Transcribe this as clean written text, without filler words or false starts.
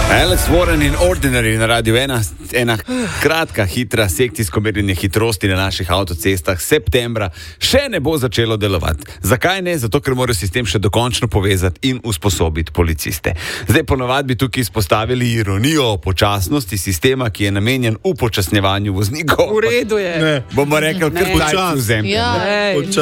Alex Warren in Ordinary na Radio 1, ena kratka, hitra sekcijsko merjenje hitrosti na naših avtocestah septembra še ne bo začelo delovati. Zakaj ne? Zato, ker morajo sistem še dokončno povezati in usposobiti policiste. Zdaj ponovadi bi tukaj izpostavili ironijo o počasnosti sistema, ki je namenjen upočasnjevanju voznikov. V redu je. Ne. Bomo rekli, kar počasno vzemite. Ja,